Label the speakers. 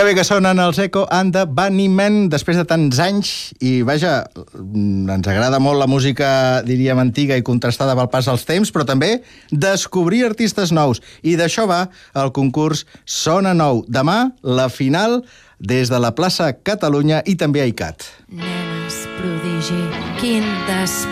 Speaker 1: Que bé que sonen els Echo and the Bunnymen després de tants anys i, vaja, ens agrada molt la música, diríem, antiga i contrastada pel pas dels temps, però també descobrir artistes nous. I d'això va el concurs Sona Nou. Demà, la final des de la plaça Catalunya i també a ICAT.
Speaker 2: Nenes prodigi, quin